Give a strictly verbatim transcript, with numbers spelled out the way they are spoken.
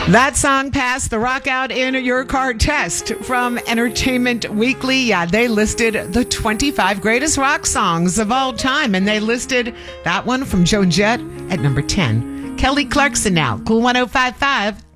That song passed the Rock Out in Your Car test from Entertainment Weekly. Yeah, they listed the twenty-five greatest rock songs of all time, and they listed that one from Joan Jett at number ten. Kelly Clarkson now, Cool one oh five point five.